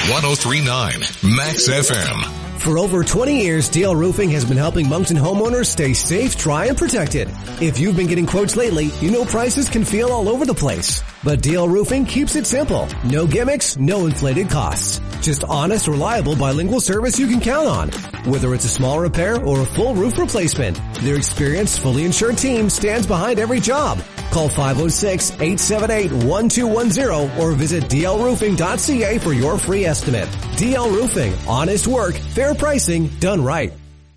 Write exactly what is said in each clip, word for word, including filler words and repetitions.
one oh three point nine Max F M. For over twenty years, D L Roofing has been helping Moncton homeowners stay safe, dry, and protected. If you've been getting quotes lately, you know prices can feel all over the place. But D L Roofing keeps it simple. No gimmicks, no inflated costs. Just honest, reliable, bilingual service you can count on. Whether it's a small repair or a full roof replacement, their experienced, fully insured team stands behind every job. Call five oh six, eight seven eight, one two one zero or visit d l roofing dot c a for your free estimate. D L Roofing. Honest work, fair pricing, done right.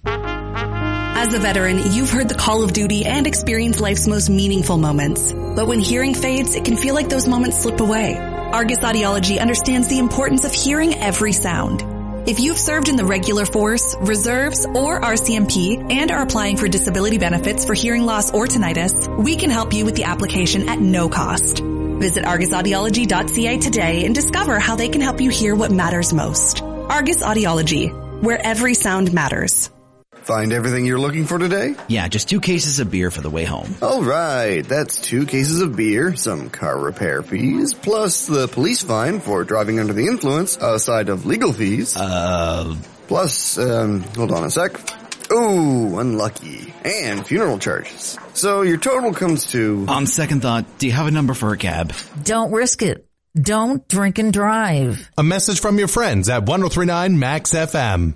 As a veteran, you've heard the call of duty and experienced life's most meaningful moments. But when hearing fades, it can feel like those moments slip away. Argus Audiology understands the importance of hearing every sound. If you've served in the regular force, reserves, or R C M P and are applying for disability benefits for hearing loss or tinnitus, we can help you with the application at no cost. Visit argus audiology dot c a today and discover how they can help you hear what matters most. Argus Audiology, where every sound matters. Find everything you're looking for today? Yeah, just two cases of beer for the way home. All right, that's two cases of beer, some car repair fees, plus the police fine for driving under the influence, aside of legal fees. Uh... Plus, um, hold on a sec. Oh, unlucky. And funeral charges. So your total comes to... On second thought, do you have a number for a cab? Don't risk it. Don't drink and drive. A message from your friends at one oh three point nine Max F M.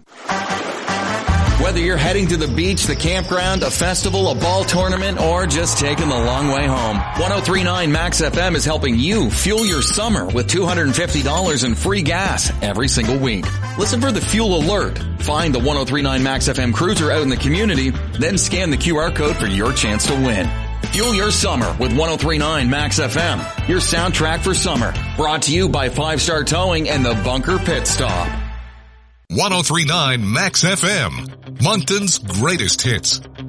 Whether you're heading to the beach, the campground, a festival, a ball tournament, or just taking the long way home, one oh three point nine Max F M is helping you fuel your summer with two hundred fifty dollars in free gas every single week. Listen for the fuel alert. Find the one oh three point nine Max F M cruiser out in the community, then scan the Q R code for your chance to win. Fuel your summer with one oh three point nine Max F M, your soundtrack for summer. Brought to you by Five Star Towing and the Bunker Pit Stop. one oh three point nine Max F M, Moncton's greatest hits.